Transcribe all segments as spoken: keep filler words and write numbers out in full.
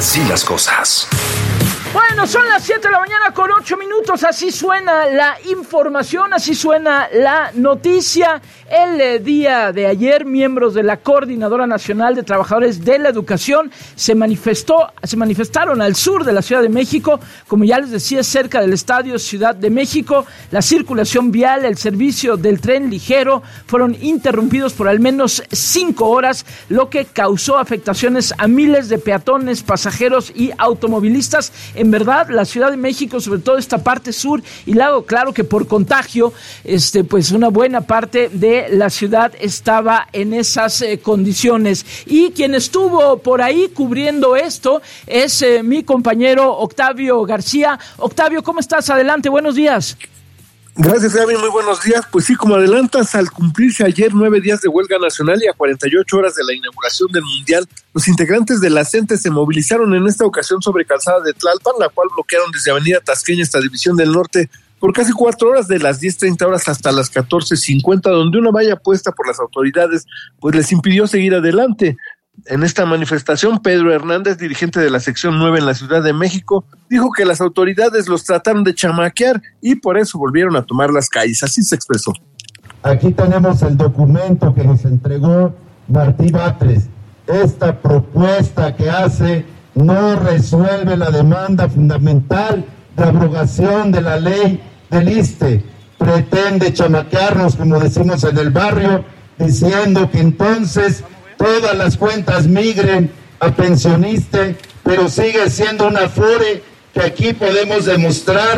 Así las cosas. Bueno, son las siete de la mañana con ocho minutos, así suena la información, así suena la noticia. El eh, día de ayer, miembros de la Coordinadora Nacional de Trabajadores de la Educación se manifestó, se manifestaron al sur de la Ciudad de México, como ya les decía, cerca del Estadio Ciudad de México. La circulación vial, el servicio del tren ligero fueron interrumpidos por al menos cinco horas, lo que causó afectaciones a miles de peatones, pasajeros y automovilistas. En verdad, la Ciudad de México, sobre todo esta parte sur, y luego, claro que por contagio, este, pues una buena parte de la ciudad estaba en esas eh, condiciones. Y quien estuvo por ahí cubriendo esto es eh, mi compañero Octavio García. Octavio, ¿cómo estás? Adelante, buenos días. Gracias, Gaby, muy buenos días. Pues sí, como adelantas, al cumplirse ayer nueve días de huelga nacional y a cuarenta y ocho horas de la inauguración del Mundial, los integrantes de la CENTE se movilizaron en esta ocasión sobre Calzada de Tlalpan, la cual bloquearon desde Avenida Tasqueña hasta División del Norte por casi cuatro horas, de las diez treinta horas hasta las catorce cincuenta, donde una valla puesta por las autoridades pues les impidió seguir adelante. En esta manifestación, Pedro Hernández, dirigente de la sección nueve en la Ciudad de México, dijo que las autoridades los trataron de chamaquear y por eso volvieron a tomar las calles. Así se expresó. Aquí tenemos el documento que nos entregó Martí Batres. Esta propuesta que hace no resuelve la demanda fundamental de abrogación de la ley del I S S S T E. Pretende chamaquearnos, como decimos en el barrio, diciendo que entonces todas las cuentas migren a pensionista, pero sigue siendo una afore que aquí podemos demostrar.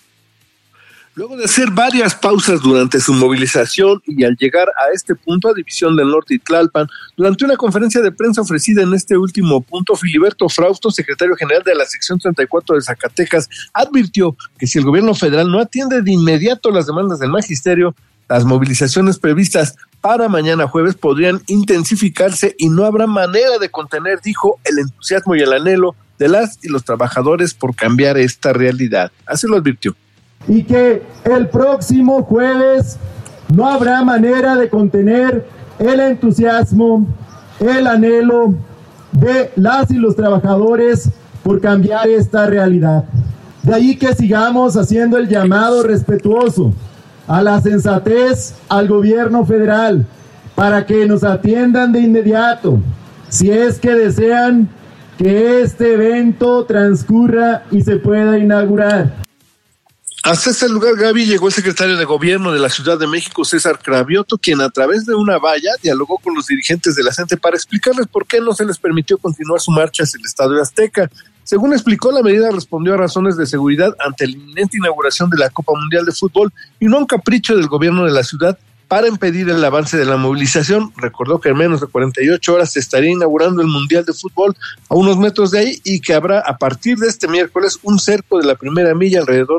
Luego de hacer varias pausas durante su movilización y al llegar a este punto, a División del Norte y Tlalpan, durante una conferencia de prensa ofrecida en este último punto, Filiberto Frausto, secretario general de la sección treinta y cuatro de Zacatecas, advirtió que si el gobierno federal no atiende de inmediato las demandas del magisterio, las movilizaciones previstas para mañana jueves podrían intensificarse y no habrá manera de contener, dijo, el entusiasmo y el anhelo de las y los trabajadores por cambiar esta realidad. Así lo advirtió. Y que el próximo jueves no habrá manera de contener el entusiasmo, el anhelo de las y los trabajadores por cambiar esta realidad. De ahí que sigamos haciendo el llamado respetuoso a la sensatez al gobierno federal para que nos atiendan de inmediato si es que desean que este evento transcurra y se pueda inaugurar. Hasta este lugar, Gaby, llegó el secretario de Gobierno de la Ciudad de México, César Cravioto, quien a través de una valla dialogó con los dirigentes de la CENTE para explicarles por qué no se les permitió continuar su marcha hacia el Estadio Azteca. Según explicó, la medida respondió a razones de seguridad ante la inminente inauguración de la Copa Mundial de Fútbol y no a un capricho del gobierno de la ciudad para impedir el avance de la movilización. Recordó que en menos de cuarenta y ocho horas se estaría inaugurando el Mundial de Fútbol a unos metros de ahí y que habrá a partir de este miércoles un cerco de la primera milla alrededor